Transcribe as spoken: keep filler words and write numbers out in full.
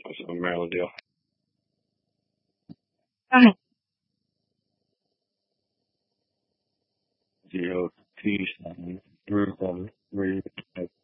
That's a Maryland deal. G O T seven three seven three.